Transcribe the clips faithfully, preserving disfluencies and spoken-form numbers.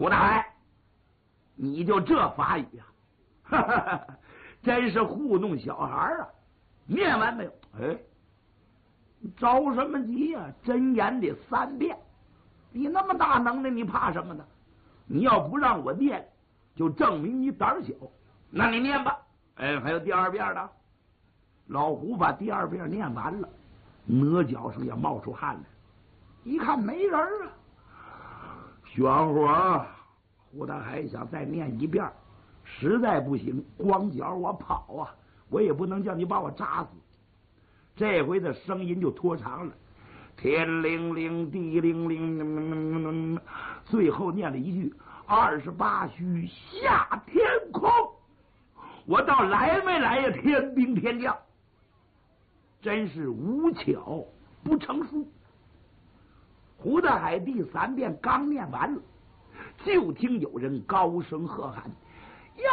胡大海，你就这法语呀、啊？哈哈哈，真是糊弄小孩啊！念完没有？哎，着什么急呀、啊？真言得三遍。你那么大能耐，你怕什么呢？你要不让我念，就证明你胆小。那你念吧。哎，还有第二遍的。老胡把第二遍念完了，额角上也冒出汗来。一看没人啊，玄乎啊！胡大海想再念一遍，实在不行，光脚我跑啊，我也不能叫你把我扎死。这回的声音就拖长了，天灵灵，地灵灵，最后念了一句二十八虚下天空。我倒来没来呀？天兵天将，真是无巧不成书。胡大海第三遍刚念完了，就听有人高声喝喊：“呀！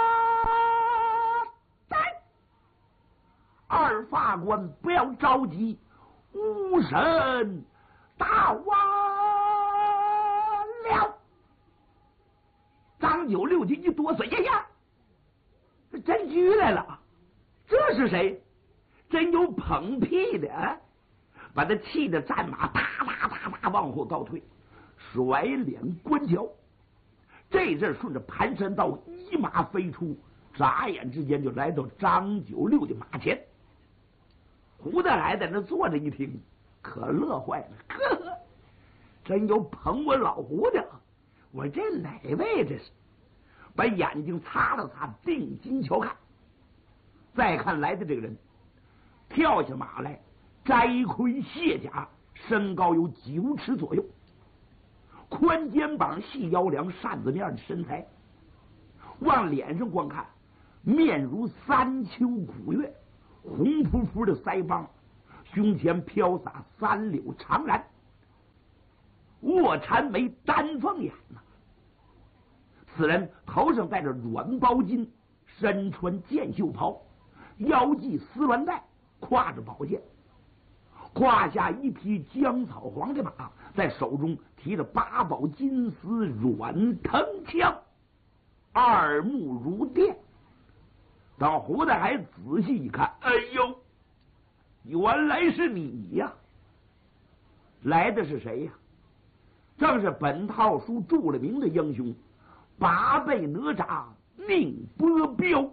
在！二法官不要着急，无神大完了。”张九六斤一哆嗦，呀呀，真局来了！这是谁？真有捧屁的啊！把他气得战马哒哒哒哒往后倒退，甩脸观桥。这阵顺着盘山道一马飞出，眨眼之间就来到张九六的马前。胡大海在那坐着一听，可乐坏了，呵呵，真有捧我老胡的！我这哪位这是？把眼睛擦了擦，定睛瞧看，再看来的这个人，跳下马来，摘盔卸甲，身高有九尺左右，宽肩膀细腰梁，扇子面的身材。往脸上观看，面如三秋古月，红扑扑的腮帮，胸前飘洒三绺长髯，卧蚕眉，丹凤眼呐。此人头上戴着软包巾，身穿箭袖袍，腰系丝鸾带，挎着宝剑，胯下一匹姜草黄的马，在手中提着八宝金丝软藤枪，二目如电。当胡大海仔细一看，哎呦，原来是你呀！来的是谁呀？正是本套书著了名的英雄八倍哪吒宁波彪。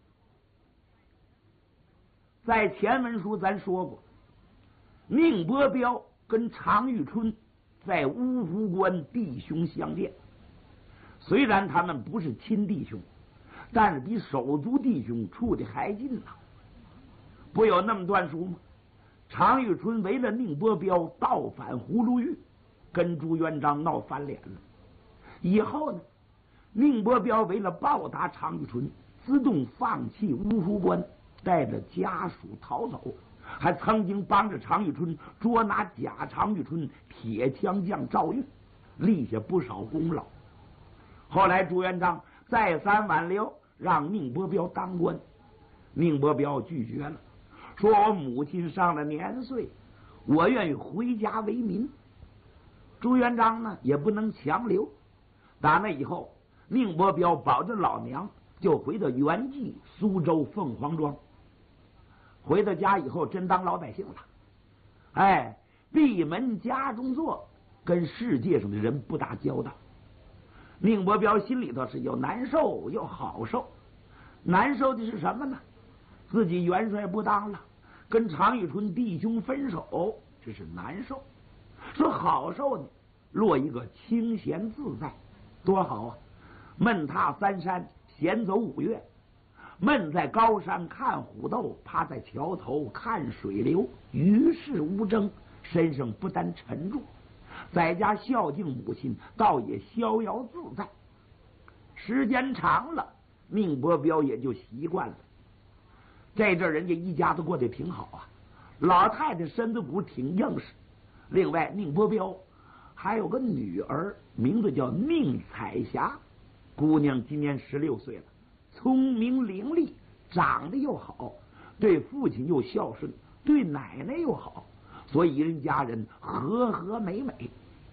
在前文书咱说过，宁波彪跟常遇春在乌湖关弟兄相见，虽然他们不是亲弟兄，但是比手足弟兄处的还近呐。不有那么段书吗？常遇春为了宁波彪倒反葫芦峪，跟朱元璋闹翻脸了。以后呢，宁波彪为了报答常遇春，自动放弃乌湖关，带着家属逃走，还曾经帮着常遇春捉拿假常遇春铁枪将赵玉，立下不少功劳。后来朱元璋再三挽留，让宁波彪当官，宁波彪拒绝了，说我母亲上了年岁，我愿意回家为民。朱元璋呢也不能强留。打那以后，宁波彪保着老娘就回到原籍苏州凤凰庄。回到家以后，真当老百姓了，哎，闭门家中坐，跟世界上的人不打交道。宁波彪心里头是又难受又好受。难受的是什么呢？自己元帅不当了，跟常遇春弟兄分手，这是难受。说好受呢，落一个清闲自在，多好啊！闷踏三山，闲走五岳，闷在高山看虎斗，趴在桥头看水流，与世无争，身上不但沉重，在家孝敬母亲，倒也逍遥自在。时间长了，宁波彪也就习惯了。这阵人家一家子过得挺好啊，老太太身子骨挺硬实。另外，宁波彪还有个女儿，名字叫宁彩霞，姑娘今年十六岁了，聪明伶俐，长得又好，对父亲又孝顺，对奶奶又好，所以一人家人和和美美。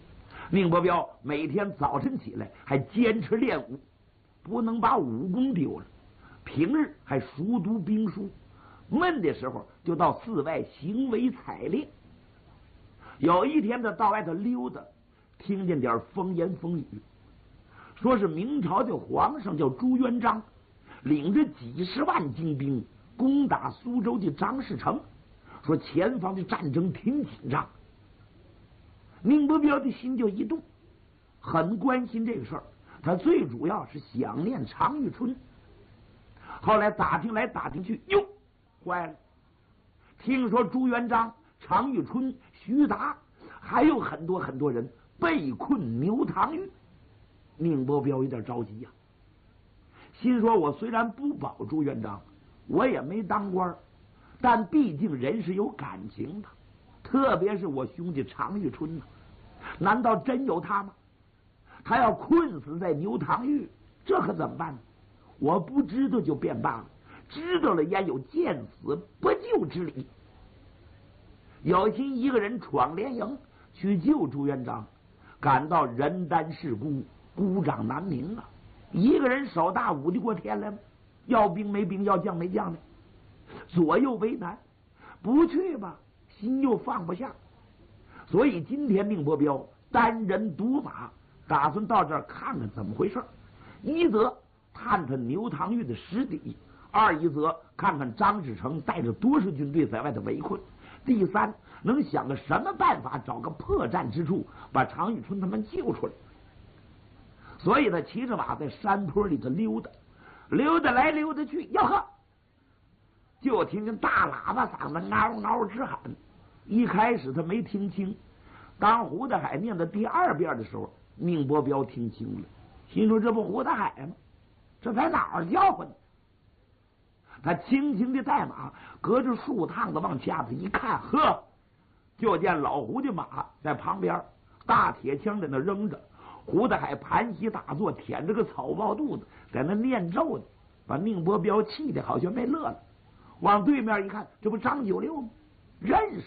宁伯彪每天早晨起来还坚持练武，不能把武功丢了。平日还熟读兵书，闷的时候就到寺外行为采练。有一天他到外头溜达，听见点风言风语，说是明朝的皇上叫朱元璋，领着几十万精兵攻打苏州的张士诚，说前方的战争挺紧张。宁伯彪的心就一动，很关心这个事儿。他最主要是想念常遇春。后来打听来打听去，哟，坏了！听说朱元璋、常遇春、徐达还有很多很多人被困牛塘峪。宁伯彪有点着急呀、啊，心说：我虽然不保朱元璋，我也没当官，但毕竟人是有感情的，特别是我兄弟常遇春呢，难道真有他吗？他要困死在牛塘峪，这可怎么办呢？我不知道就便罢了，知道了焉有见死不救之理。有心一个人闯连营去救朱元璋，感到人单势孤，孤掌难鸣啊！一个人手大舞得过天来吗？要兵没兵，要将没将的，左右为难，不去吧，心又放不下。所以今天宁伯彪单人独马，打算到这儿看看怎么回事。一则探探牛塘峪的实底，二一则看看张士诚带着多少军队在外头围困，第三能想个什么办法找个破绽之处把常遇春他们救出来。所以他骑着马在山坡里头溜达，溜达来溜达去，吆喝，就听见大喇叭嗓子嗷嗷直喊。一开始他没听清，当胡大海念到第二遍的时候，宁伯彪听清了，心说这不胡大海吗？这在哪儿叫唤呢？他轻轻的带马，隔着树趟子往下子一看，呵，就见老胡的马在旁边，大铁枪在那扔着，胡大海盘膝打坐，舔着个草包肚子，在那念咒呢，把宁伯彪气的好像被乐了。往对面一看，这不张九六吗？认识，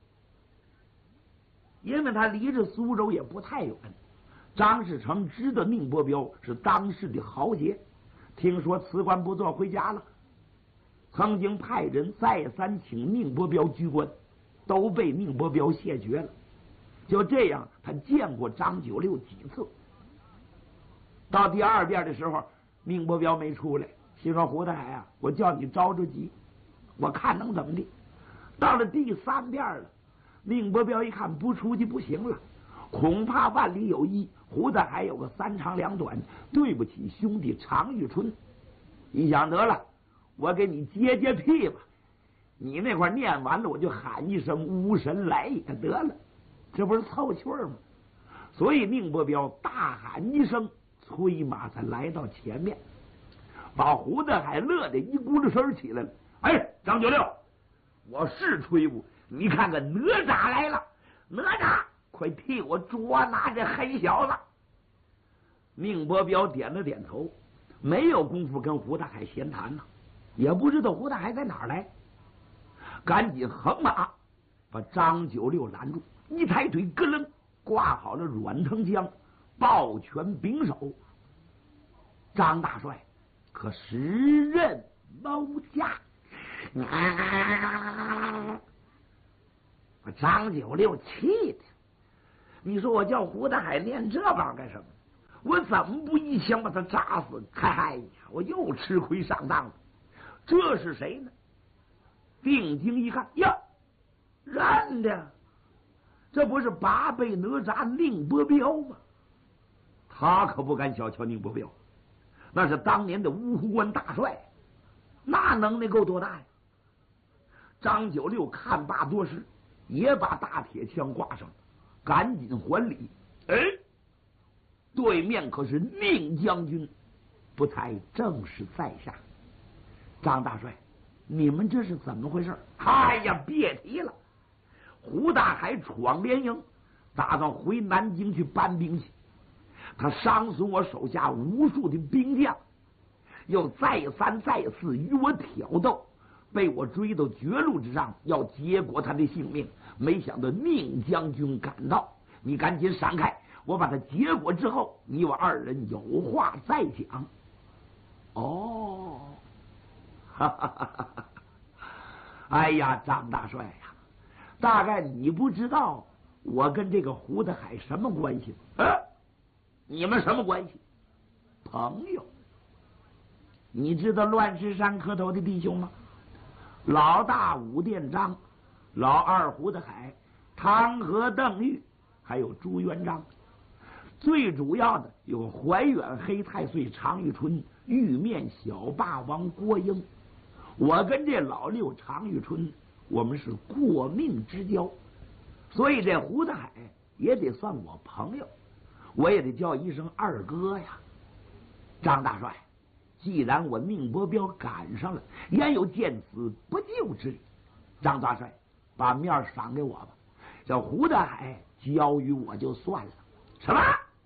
因为他离着苏州也不太远。张士诚知道宁伯彪是当世的豪杰，听说辞官不做回家了，曾经派人再三请宁伯彪居官，都被宁伯彪谢绝了。就这样，他见过张九六几次。到第二遍的时候，宁伯彪没出来，心说胡大海啊，我叫你着着急，我看能怎么的。到了第三遍了，宁伯彪一看不出去不行了，恐怕万里有一，胡大海有个三长两短，对不起兄弟常遇春。一想得了，我给你接接屁吧，你那块念完了，我就喊一声巫神来也得了，这不是凑趣儿吗？所以宁伯彪大喊一声，催马才来到前面，把胡大海乐得一咕噜声起来了。哎，张九六，我是吹不，你看看哪吒来了，哪吒快替我捉拿这黑小子。宁伯彪点了点头，没有功夫跟胡大海闲谈呢，也不知道胡大海在哪儿来，赶紧横马把张九六拦住，一抬腿咯楞挂好了软藤枪，抱拳拱手。张大帅可时任谋驾。啊！把张九六气的，你说我叫胡大海念这玩意儿干什么？我怎么不一枪把他扎死？哎呀，我又吃亏上当了。这是谁呢？定睛一看，呀，认的，这不是八倍哪吒宁伯彪吗？他可不敢小瞧宁伯彪，那是当年的乌湖关大帅，那能耐够多大呀？张九六看罢多时，也把大铁枪挂上，赶紧还礼。哎，对面可是宁将军，不才正是在下。张大帅，你们这是怎么回事？哎呀，别提了，胡大海闯连营，打算回南京去搬兵去。他伤损我手下无数的兵将，又再三再四与我挑逗，被我追到绝路之上，要结果他的性命。没想到宁将军赶到，你赶紧闪开， 我把它结果之后，你我二人有话再讲。哦，哈哈哈哈哈！哎呀，张大帅呀，大概你不知道我跟这个胡德海什么关系吗？啊，你们什么关系？朋友。你知道乱石山磕头的弟兄吗？老大武殿章，老二胡德海，汤和邓玉，还有朱元璋。最主要的有怀远黑太岁常遇春、玉面小霸王郭英。我跟这老六常遇春，我们是过命之交，所以这胡德海也得算我朋友，我也得叫一声二哥呀。张大帅，既然我宁伯彪赶上了，焉有见死不救之理？张大帅，把面赏给我吧，这胡德海交于我就算了。什么？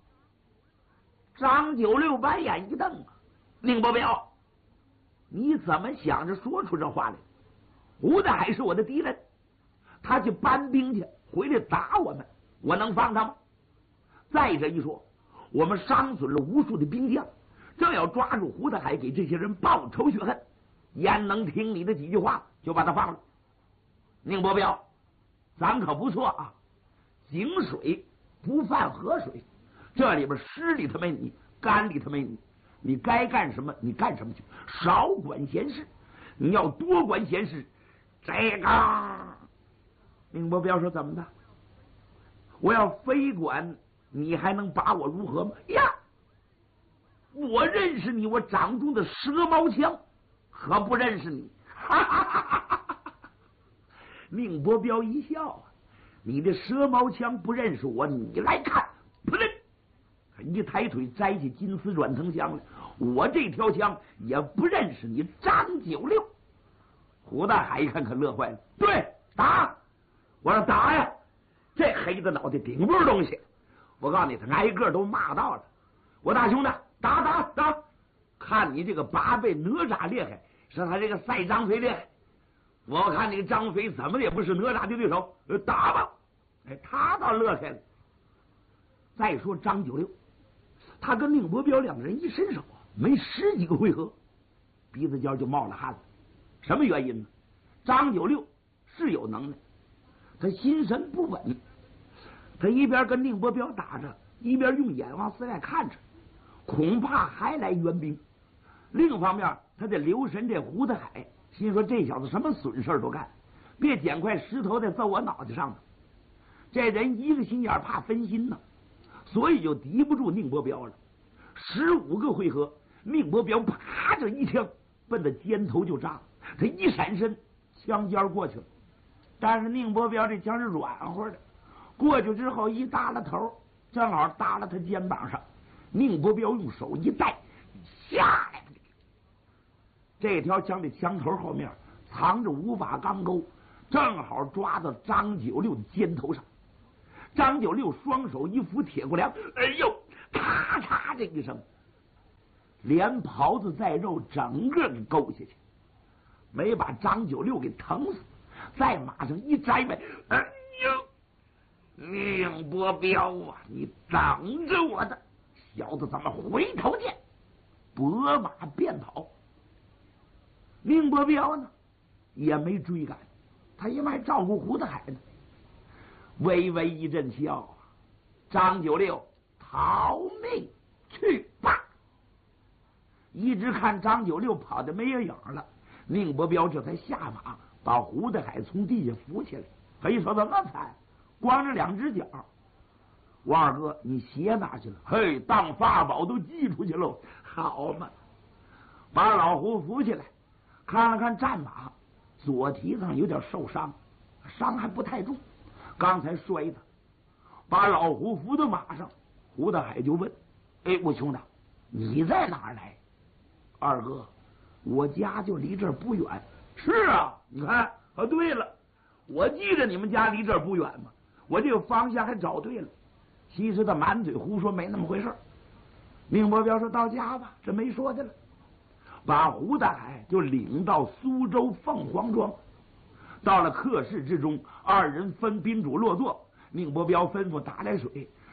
张九六白眼一瞪啊，宁伯彪，你怎么想着说出这话来？胡德海是我的敌人，他去搬兵去，回来打我们，我能放他吗？再者一说，我们伤损了无数的兵将，正要抓住胡德海给这些人报仇雪恨，焉能听你的几句话就把他放了？宁伯彪，咱可不错啊，井水不犯河水，这里边湿里头没你，干里头没你，你该干什么你干什么去，少管闲事。你要多管闲事，这个宁伯彪说怎么的？我要非管，你还能把我如何吗？呀，我认识你，我掌中的蛇矛枪，何不认识你？哈哈哈哈哈！宁伯彪一笑啊，你的蛇矛枪不认识我，你来看，噗楞，一抬腿摘起金丝软藤枪来，我这条枪也不认识你张九六。胡大海一看可乐坏了，对，打！我说打呀！这黑子脑袋顶不住东西，我告诉你，他挨个都骂到了。我大兄弟，打打打！看你这个八倍哪吒厉害，是他这个赛张飞厉害。我看那个张飞怎么也不是哪吒的对手，打吧！哎，他倒乐开了。再说张九六，他跟宁伯彪两个人一伸手，没十几个回合，鼻子尖就冒了汗了。什么原因呢？张九六是有能耐，他心神不稳，他一边跟宁伯彪打着，一边用眼往四外看着，恐怕还来援兵。另一方面，他得留神这胡德海，心说这小子什么损事都干，别捡块石头再揍我脑袋上呢。这人一个心眼怕分心呢，所以就敌不住宁伯彪了。十五个回合，宁伯彪啪着一枪奔着肩头就扎，他一闪身，枪尖过去了。但是宁伯彪这枪是软和的，过去之后一耷拉头，正好搭了他肩膀上。宁伯彪用手一带，下来，这条枪的枪头后面藏着五把钢钩，正好抓到张九六的肩头上。张九六双手一扶铁骨梁，哎呦，咔嚓这一声，连袍子带肉整个给勾下去，没把张九六给疼死，在马上一摘呗，哎呦，宁伯彪啊，你等着我的，小子咱们回头见，拨马便跑。宁伯彪呢也没追赶，他因为照顾胡德海呢，微微一阵笑，张九六逃命去吧。一直看张九六跑的没有影了，宁伯彪这才下马，把胡德海从地下扶起来。嘿，说怎么惨，光着两只脚。王二哥，你鞋哪去了？嘿，当法宝都寄出去喽。好嘛，把老胡扶起来，看了看战马，左蹄上有点受伤，伤还不太重，刚才摔的。把老胡扶到马上，胡大海就问：哎，我兄弟，你在哪儿来？二哥，我家就离这儿不远。是啊，你看啊，对了，我记着你们家离这儿不远嘛，我这个方向还找对了。其实他满嘴胡说，没那么回事。宁伯彪说到家吧，这没说的了，把胡大海就领到苏州凤凰庄。到了客室之中，二人分宾主落座。宁伯彪吩咐打来水，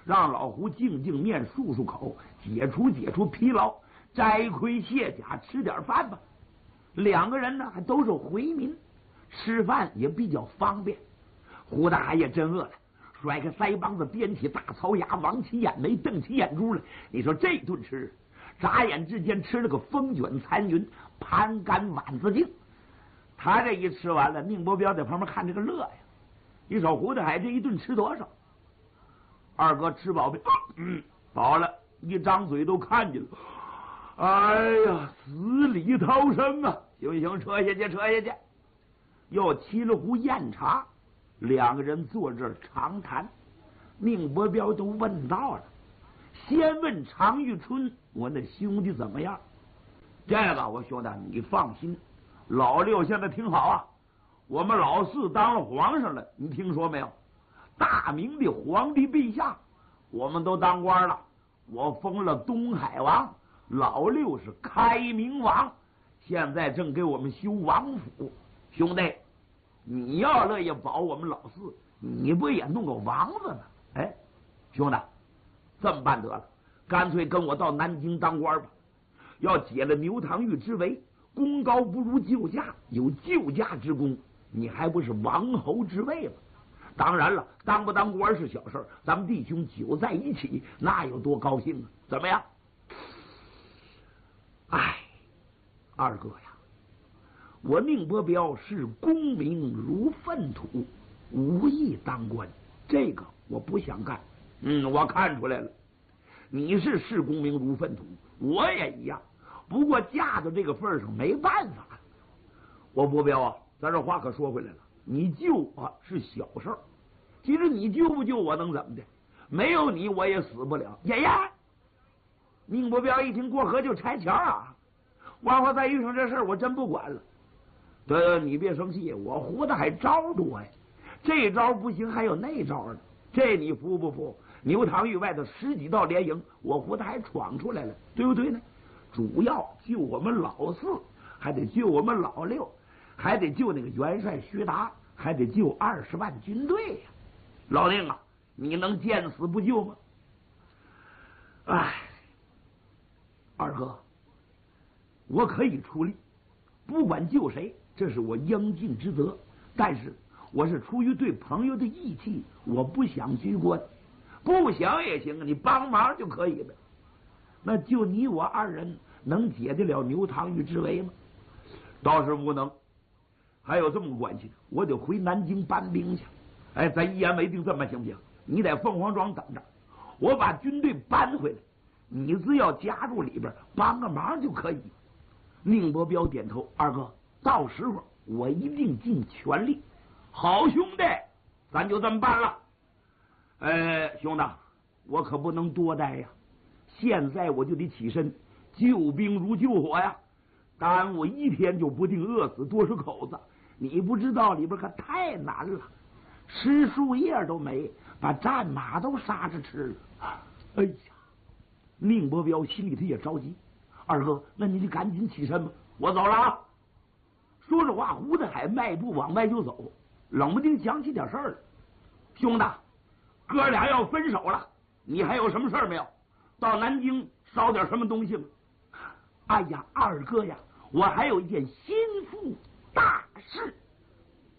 让老胡净净面漱漱口，解除解除疲劳，摘盔卸甲，吃点饭吧。两个人呢还都是回民，吃饭也比较方便。胡大爷真饿了，甩开腮帮子，掂起大槽牙，往起眼眉，瞪起眼珠来。你说这顿吃，眨眼之间吃了个风卷残云，盘干碗子净。他这一吃完了，宁伯彪在旁边看这个乐呀。你说胡大海这一顿吃多少？二哥吃饱没？嗯，饱了。一张嘴都看见了。哎呀，死里逃生啊！行行，撤下去，撤下去。又沏了壶酽茶，两个人坐这儿长谈。宁伯彪都问到了，先问常遇春，我那兄弟怎么样？这个我兄弟你放心，老六现在挺好啊。我们老四当了皇上了，你听说没有？大明的皇帝陛下，我们都当官了。我封了东海王，老六是开明王，现在正给我们修王府。兄弟，你要乐意保我们老四，你不也弄个王子呢？哎，兄弟，这么办得了，干脆跟我到南京当官吧。要解了牛堂玉之围，功高不如救驾，有救驾之功，你还不是王侯之位吗？当然了，当不当官是小事，咱们弟兄久在一起，那有多高兴啊？怎么样？哎，二哥呀，我宁伯彪是功名如粪土，无意当官，这个我不想干。嗯，我看出来了，你是视功名如粪土，我也一样。不过嫁到这个份上，没办法。我伯彪啊，咱这话可说回来了，你救我是小事儿，其实你救不救我能怎么的？没有你我也死不了。呀呀！宁伯彪一听过河就拆桥啊！往后再遇上这事儿，我真不管了。对对，你别生气，我胡的还招多呀。这招不行，还有那招呢。这你服不服？牛堂峪外头十几道连营，我胡的还闯出来了，对不对呢？主要救我们老四，还得救我们老六，还得救那个元帅徐达，还得救二十万军队呀！老宁啊，你能见死不救吗？哎，二哥，我可以出力，不管救谁，这是我应尽之责。但是我是出于对朋友的义气，我不想居官，不想也行，你帮忙就可以了。那就你我二人能解得了牛堂峪之围吗？倒是不能。还有这么个关系，我得回南京搬兵去。哎，咱一言为定，这么行不行？你在凤凰庄等着，我把军队搬回来，你只要加入里边帮个忙就可以。宁伯彪点头，二哥，到时候我一定尽全力。好兄弟，咱就这么办了。呃，兄弟，我可不能多待呀，现在我就得起身，救兵如救火呀，耽误一天就不定饿死多少口子。你不知道里边可太难了，吃树叶都没，把战马都杀着吃了。哎呀，宁伯彪心里头也着急。二哥，那你就赶紧起身吧，我走了啊。说着话，胡大海迈步往外就走，冷不丁想起点事儿了。兄弟，哥俩要分手了，你还有什么事儿没有？到南京捎点什么东西吗？哎呀，二哥呀，我还有一件心腹大事。